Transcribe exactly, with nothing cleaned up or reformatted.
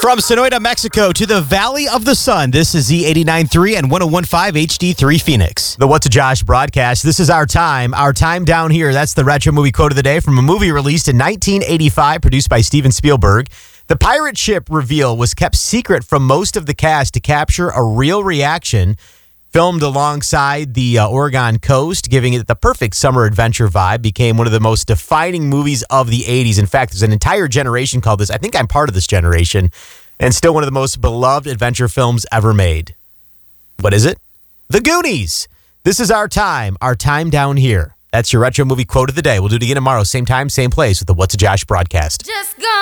From Sonoita, Mexico to the Valley of the Sun, this is Z eighty-nine point three and one oh one point five H D three Phoenix. The What's a Josh broadcast. This is our time. Our time down here. That's the retro movie quote of the day from a movie released in nineteen eighty-five, produced by Steven Spielberg. The pirate ship reveal was kept secret from most of the cast to capture a real reaction. Filmed alongside the uh, Oregon coast, giving it the perfect summer adventure vibe, became one of the most defining movies of the eighties. In fact, there's an entire generation called this. I think I'm part of this generation, and still one of the most beloved adventure films ever made. What is it? The Goonies. This is our time, our time down here. That's your retro movie quote of the day. We'll do it again tomorrow, same time, same place with the What's a Josh broadcast. Just go.